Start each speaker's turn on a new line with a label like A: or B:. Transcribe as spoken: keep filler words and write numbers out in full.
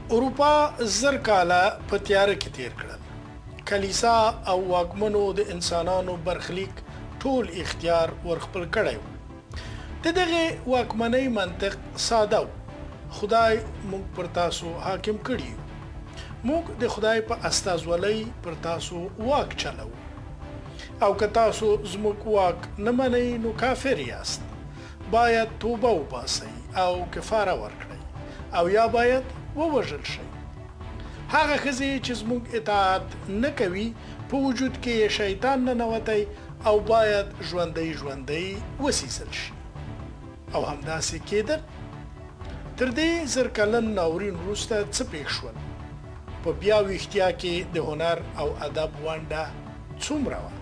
A: اروپا زر کاله په تیاره کې تیر کړل. کلیسا او واکمنو د انسانانو برخلیک ټول اختیار ورخپل کړی و. د دغه واکمنۍ منطق ساده و: خدای موږ پر تاسو حاکم کړي، موږ د خدای په استازولۍ پر تاسو واک چلو، او که تاسو زموږ واک نه منئ نو کافر یاست. باید توبه وباسئ او کفاره ورکړئ، او یا باید ووژل شئ. هغه ښځې چې زموږ اطاعت نه کوي په وجود کې شیطان ننوتی او باید ژوندۍ ژوندۍ وسیزل شي. او همداسې کېدل. تر دې زر کلن ناورین وروسته څه پېښ شول؟ په بیا ویښتیا کې د هنر او ادب ونډه څومره وه؟